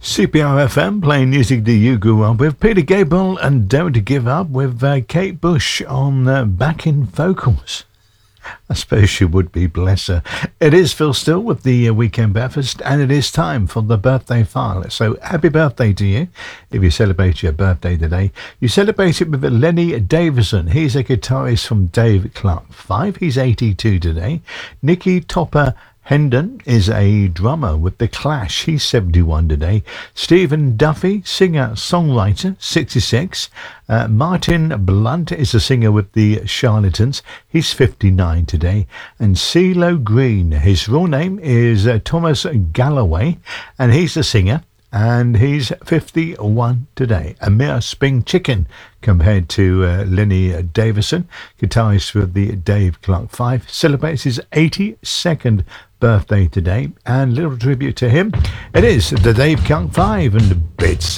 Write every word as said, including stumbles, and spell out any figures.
C P R F M playing music that you grew up with. Peter Gabriel and Don't Give Up with uh, Kate Bush on uh, backing vocals. I suppose she would be, bless her. It is Phil Still with the uh, Weekend Breakfast, and it is time for the birthday file. So happy birthday to you if you celebrate your birthday today. You celebrate it with Lenny Davison. He's a guitarist from Dave Clark five. He's eighty-two today. Nicky Topper Hendon is a drummer with The Clash. He's seventy-one today. Stephen Duffy, singer-songwriter, sixty-six. Uh, Martin Blunt is a singer with The Charlatans. He's fifty-nine today. And CeeLo Green, his real name is uh, Thomas Galloway, and he's a singer. And he's fifty-one today. A mere spring chicken compared to uh, Lenny Davison, guitarist with the Dave Clark five, celebrates his eighty-second birthday today. And little tribute to him, it is the Dave Clark five and Bits.